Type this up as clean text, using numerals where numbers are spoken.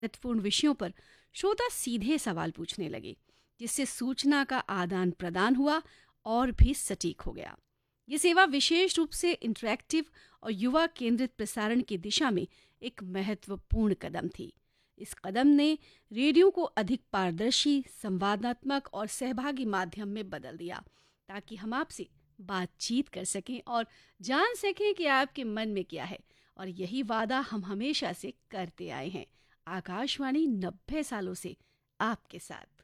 महत्वपूर्ण विषयों पर श्रोता सीधे सवाल पूछने लगे, जिससे सूचना का आदान प्रदान हुआ और भी सटीक हो गया। ये सेवा विशेष रूप से इंटरैक्टिव और युवा केंद्रित प्रसारण की दिशा में एक महत्वपूर्ण कदम थी। इस कदम ने रेडियो को अधिक पारदर्शी, संवादात्मक और सहभागी माध्यम में बदल दिया, ताकि हम आपसे बातचीत कर सकें और जान सकें कि आपके मन में क्या है। और यही वादा हम हमेशा से करते आए हैं। आकाशवाणी 90 सालों से आपके साथ।